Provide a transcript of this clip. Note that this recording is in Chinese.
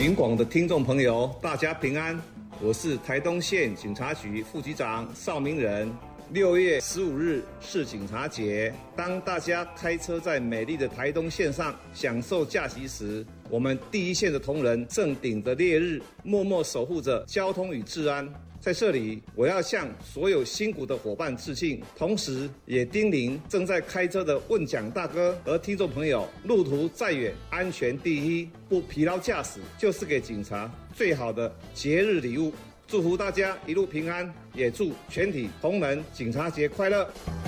警广的听众朋友，大家平安，我是台东县警察局副局长邵明仁。6月15日是警察节，当大家开车在美丽的台东县上享受假期时，我们第一线的同仁正顶着烈日，默默守护着交通与治安。在这里，我要向所有辛苦的伙伴致敬，同时也叮咛正在开车的问奖大哥和听众朋友：路途再远，安全第一，不疲劳驾驶就是给警察最好的节日礼物。祝福大家一路平安，也祝全体同仁警察节快乐。